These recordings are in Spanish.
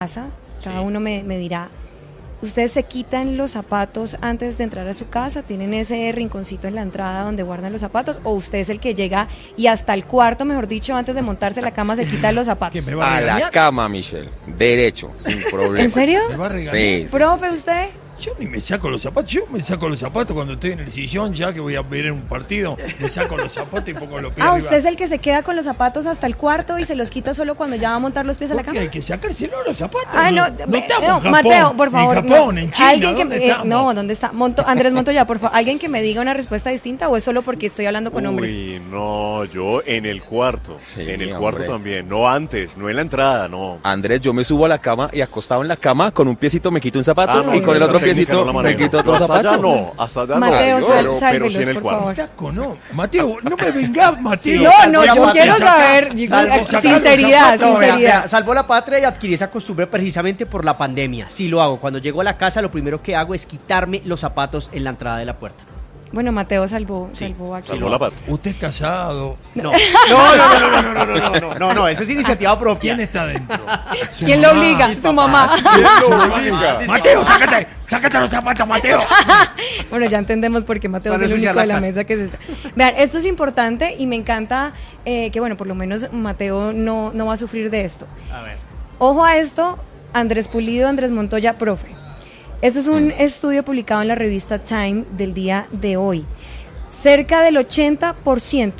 casa, cada uno me dirá, ¿ustedes se quitan los zapatos antes de entrar a su casa? ¿Tienen ese rinconcito en la entrada donde guardan los zapatos? ¿O usted es el que llega y hasta el cuarto, mejor dicho, antes de montarse a la cama se quita los zapatos? A la cama, Michelle, derecho, sin problema. ¿En serio? Sí. ¿Profe, usted? Yo ni me saco los zapatos, yo me saco los zapatos cuando estoy en el sillón, ya que voy a ver un partido, me saco los zapatos y pongo los pies arriba. ¿Usted es el que se queda con los zapatos hasta el cuarto y se los quita solo cuando ya va a montar los pies a la cama? Hay que sacárselo los zapatos. No, estamos en Japón, Mateo, por favor. En Japón, en China, alguien que ¿dónde estamos? ¿dónde está? Andrés Montoya, por favor, alguien que me diga una respuesta distinta, o es solo porque estoy hablando con hombres. Uy, no, yo en el cuarto, Sí, en el hombre. cuarto también, no antes, no en la entrada, no. Andrés, yo me subo a la cama y acostado en la cama, con un piecito me quito un zapato no, y con el esa otro técnica piecito no la me manejo. quito otro Hasta zapato. allá no, hasta allá Mateo, no, sálvelos, pero sí en el por cuarto. favor. Taco, no. Mateo, no me vengas, Mateo. No, yo quiero saber, sinceridad. Salvo la patria y adquirí esa costumbre precisamente por la pandemia. Sí lo hago. Cuando llego a la casa, lo primero que hago es quitarme los zapatos en la entrada de la puerta. Bueno, Mateo salvó aquí. Salvó la patria. Usted es casado. No, eso es iniciativa propia. ¿Quién está dentro? ¿Quién lo obliga? Su mamá. Mateo, sácate los zapatos, Mateo. Bueno, ya entendemos por qué Mateo es el único de la mesa que se está. Vean, esto es importante y me encanta que, bueno, por lo menos Mateo no va a sufrir de esto. A ver. Ojo a esto, Andrés Pulido, Andrés Montoya, profe. Esto es un estudio publicado en la revista Time del día de hoy. Cerca del 80%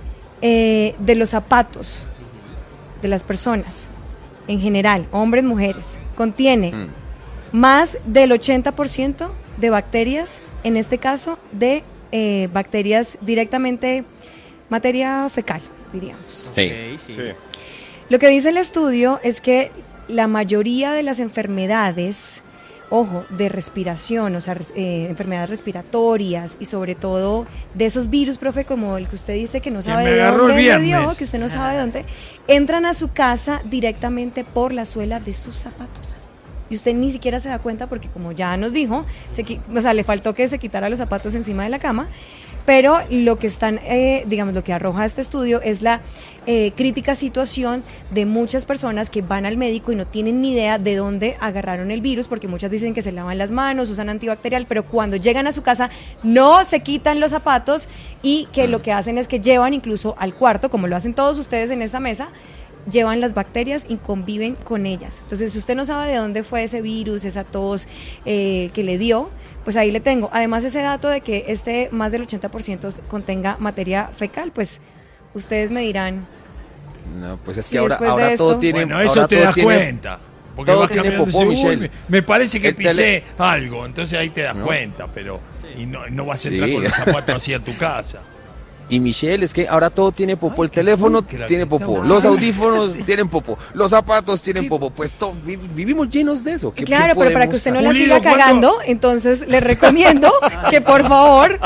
de los zapatos de las personas, en general, hombres, mujeres, contiene más del 80% de bacterias, en este caso de bacterias directamente, materia fecal, diríamos. Sí. Sí. Lo que dice el estudio es que la mayoría de las enfermedades, ojo, de respiración, o sea, enfermedades respiratorias y sobre todo de esos virus, profe, como el que usted dice que no sabe me de agarró dónde el le viernes. dio, que usted no sabe de dónde, entran a su casa directamente por la suela de sus zapatos. Y usted ni siquiera se da cuenta porque, como ya nos dijo, le faltó que se quitara los zapatos encima de la cama. Pero lo que están, lo que arroja este estudio es la crítica situación de muchas personas que van al médico y no tienen ni idea de dónde agarraron el virus, porque muchas dicen que se lavan las manos, usan antibacterial, pero cuando llegan a su casa no se quitan los zapatos y que lo que hacen es que llevan incluso al cuarto, como lo hacen todos ustedes en esta mesa, llevan las bacterias y conviven con ellas. Entonces, si usted no sabe de dónde fue ese virus, esa tos que le dio, pues ahí le tengo. Además, ese dato de que más del 80% contenga materia fecal, pues ustedes me dirán. No, pues es Sí, que ahora después de todo esto. tiene. Bueno, eso ahora te todo das tiene- cuenta. Porque todo vas tiene caminando y popó, dices, "Uy, Michelle". me parece que El pisé algo, entonces ahí te das ¿No? cuenta, pero y no vas a entrar Sí. con los zapatos así a tu casa. Y Michelle, es que ahora todo tiene popó. El teléfono pulcra tiene que popó. está. Los audífonos tienen popó. Los zapatos tienen popó. Pues vivimos llenos de eso. Claro, pero para que usted no la Pulido, siga cagando, entonces le recomiendo que por favor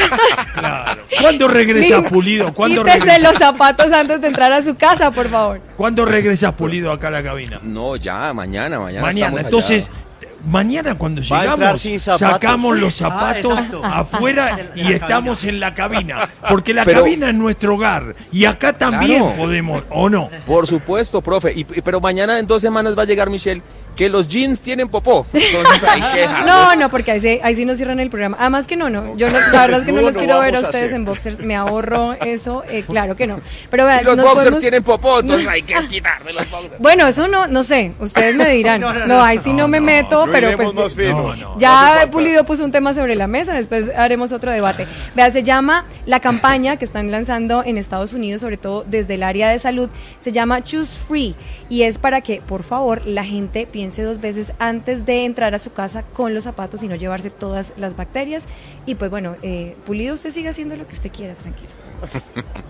Claro. ¿Cuándo regresas, Pulido? ¿Cuándo quítese regresas? los zapatos antes de entrar a su casa, por favor. ¿Cuándo regresas, Pulido, acá a la cabina? No, ya, mañana Mañana. estamos allá. Entonces, mañana cuando Va a entrar llegamos, sin zapatos. sacamos los zapatos exacto. afuera En y la estamos en la cabina. Porque la Pero- cabina es nuestro hogar. Y acá también Claro. podemos, ¿o no? Por supuesto, profe. Pero mañana en 2 semanas va a llegar Michelle, que los jeans tienen popó. Entonces hay que dejarlos. No, porque ahí sí nos cierran el programa. Además que no. Yo la verdad es que no los No quiero ver a vamos a ustedes hacer. en boxers. Me ahorro eso, claro que no. Pero vean, Y los nos boxers podemos- tienen popó, entonces hay que quitarme los boxers. Bueno, eso no sé, ustedes me dirán. No, ahí sí no me meto, No pero iremos pues más fino. No, no. ya hace falta. Pulido puso un tema sobre la mesa, después haremos otro debate. Vea, se llama la campaña que están lanzando en Estados Unidos, sobre todo desde el área de salud, se llama Choose Free y es para que, por favor, la gente piense 2 veces antes de entrar a su casa con los zapatos y no llevarse todas las bacterias. Y pues bueno, Pulido, usted sigue haciendo lo que usted quiera, tranquilo.